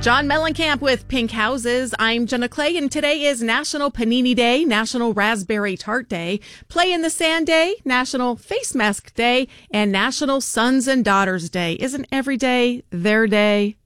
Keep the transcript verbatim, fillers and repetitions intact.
John Mellencamp with Pink Houses. I'm Jenna Clay, and today is National Panini Day, National Raspberry Tart Day, Play in the Sand Day, National Face Mask Day, and National Sons and Daughters Day. Isn't every day their day?